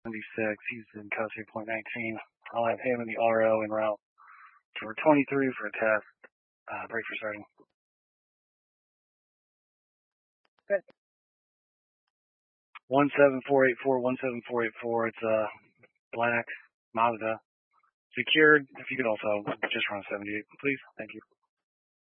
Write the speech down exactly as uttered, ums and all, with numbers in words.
seventy-six. He's in custody point nineteen. I'll have him in the R O en route for twenty-three for a test. Uh, break for starting. Okay. one seven four eight four, one seven four eight four. It's a black Mazda. Secured. If you could also just run seventy-eight, please. Thank you.